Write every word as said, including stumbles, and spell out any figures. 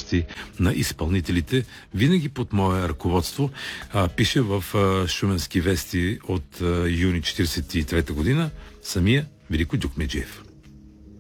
правомощи на изпълнителите, винаги под мое ръководство, а, пише в а, Шуменски вести от а, юни четиридесет и трета година самия Велико Дюкмеджиев.